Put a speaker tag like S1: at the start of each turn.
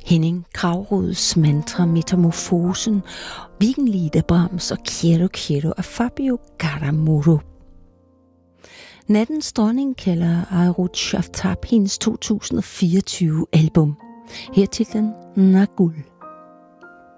S1: Henning Kragruds mantra Metamorfosen, Wiegenlied af Brahms og Quiero Quiero af Fabio Garramuro. Nattens dronning kalder Airut Shaftab hendes 2024 album. Her titlen Nagul.